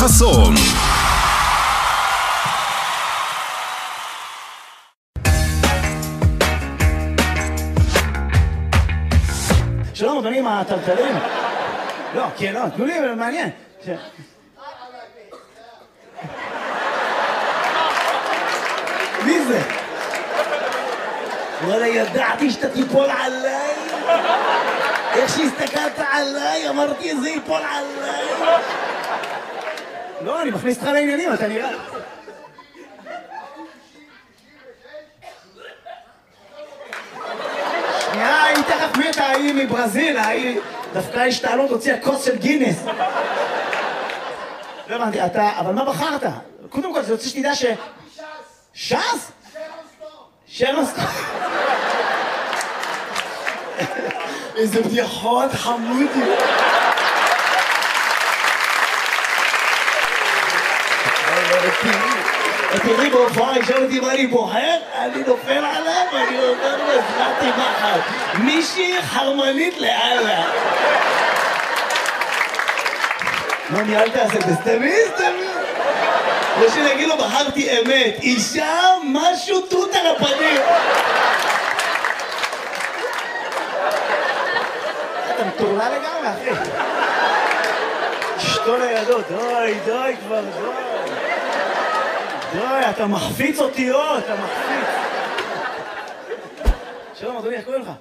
חסון. שלום אדוני, מה הטלטלים? לא, כן, לא, תנו לי, מעניין. מי זה? וואלה, ידעתי שאתה תיפול עליי. איך שהסתכלת עליי, אמרתי, זה ייפול עליי. לא, אני מכניס אותך לעניינים, אתה נראה. שנייה, היא תכף מתה, היא מברזיל, היא דווקא השתעלות הוציאה כוס של גינס. לא הבנתי, אתה, אבל מה בחרת? קודם כל, זה רוצה שתדע ש... ש"ס? שרון סטון. איזה בדיחות חמודי. תראי בהופעה, ישאל אותי מה אני בוחר, אני נופל עליו, אני אומר לו, הזמנתי מחר. מישהי חרמנית לאללה. מה ניהלת על זה? סתמי. או שנגיד לו, בחרתי אמת. אישה, משהו תות על הפנים. אתה מטורלה לגמרי, אחי. אשתו לידו, די כבר, די, אתה מחפיץ אותיות, אתה מחפיץ. שלום, אדוני, איך קוראים לך?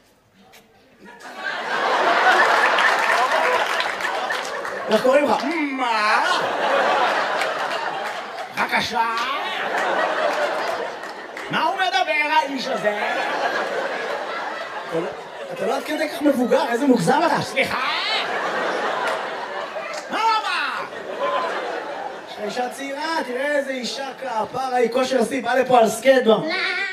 איך קוראים לך? מה? בבקשה? מה הוא מדבר, האיש הזה? אתה לא עד כדי כך מבוגר, איזה מוגזם אתה? סליחה? מה הוא אמר? יש לך אישה צעירה, תראה איזה אישה כפרה, היא כושר עשי, בא לפה על סקייטבורד.